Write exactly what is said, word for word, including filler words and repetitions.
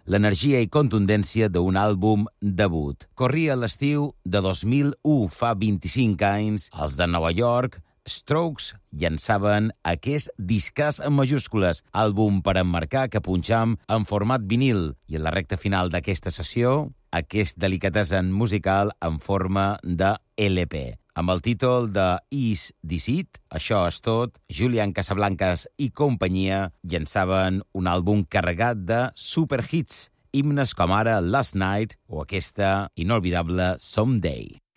l'energia i contundència d'un àlbum debut. Corria l'estiu de dos mil u, fa vint-i-cinc anys, els de Nova York, Strokes, llançaven aquest discàs en majúscules, àlbum per emmarcar que punxam en format vinil, i en la recta final d'aquesta sessió, aquest delicatesen musical en forma de L P. Amb el títol de Is This It? Això és tot, Julian Casablancas i companyia llançaven un àlbum carregat de superhits, himnes com ara Last Night o aquesta inolvidable Someday.